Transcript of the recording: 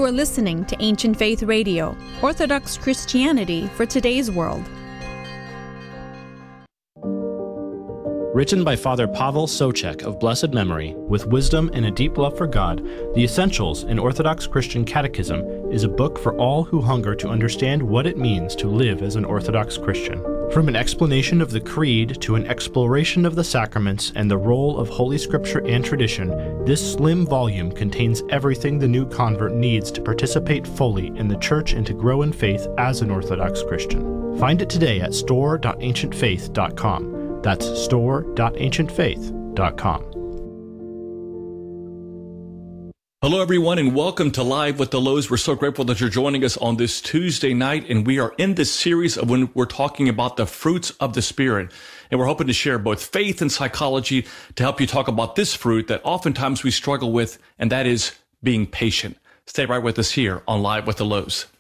You are listening to Ancient Faith Radio, Orthodox Christianity for today's world. Written by Father Pavel Socek of blessed memory, with wisdom and a deep love for God, The Essentials in Orthodox Christian Catechism is a book for all who hunger to understand what it means to live as an Orthodox Christian. From an explanation of the Creed to an exploration of the sacraments and the role of Holy Scripture and tradition, this slim volume contains everything the new convert needs to participate fully in the Church and to grow in faith as an Orthodox Christian. Find it today at store.ancientfaith.com. That's store.ancientfaith.com. Hello, everyone, and welcome to Live with the Lows. We're so grateful that you're joining us on this Tuesday night, and we are in this series of when we're talking about the fruits of the Spirit. And we're hoping to share both faith and psychology to help you talk about this fruit that oftentimes we struggle with, and that is being patient. Stay right with us here on Live with the Lows.